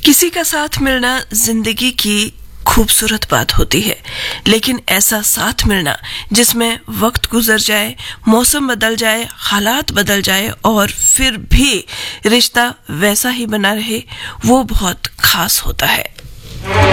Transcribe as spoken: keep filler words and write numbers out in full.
किसी का साथ मिलना जिंदगी की खूबसूरत बात होती है, लेकिन ऐसा साथ मिलना जिसमें वक्त गुजर जाए, मौसम बदल जाए, हालात बदल जाए और फिर भी रिश्ता वैसा ही बना रहे, वो बहुत खास होता है।